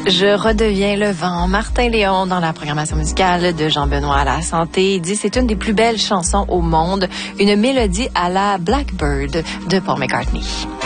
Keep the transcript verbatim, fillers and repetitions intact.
Je redeviens le vent. Martin Léon dans la programmation musicale de Jean-Benoît à la santé. Il dit c'est une des plus belles chansons au monde, une mélodie à la Blackbird de Paul McCartney.